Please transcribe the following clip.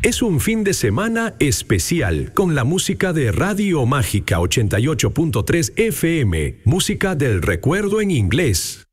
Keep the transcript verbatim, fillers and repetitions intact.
Es un fin de semana especial con la música de Radio Mágica ochenta y ocho punto tres F M, música del recuerdo en inglés.